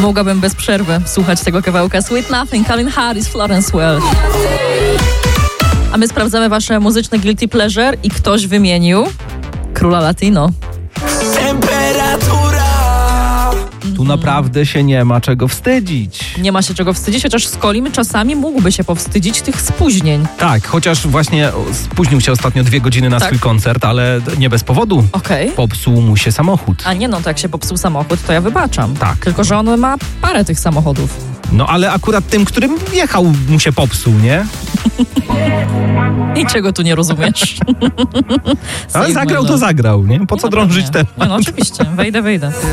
Mogłabym bez przerwy słuchać tego kawałka. Sweet Nothing, Calvin Harris, Florence Welch. A my sprawdzamy wasze muzyczne guilty pleasure i ktoś wymienił Króla Latino. Tu naprawdę się nie ma czego wstydzić. Nie ma się czego wstydzić, chociaż Skolim czasami mógłby się powstydzić tych spóźnień. Tak, chociaż właśnie spóźnił się ostatnio 2 godziny na swój koncert, ale nie bez powodu. Okej. Popsuł mu się samochód. A nie, no to jak się popsuł samochód, to ja wybaczam. Tak. Tylko że on ma parę tych samochodów. No ale akurat tym, którym jechał, mu się popsuł, nie? I czego tu nie rozumiesz? Ale zagrał to zagrał, nie? Po co drążyć temat? No oczywiście, wejdę.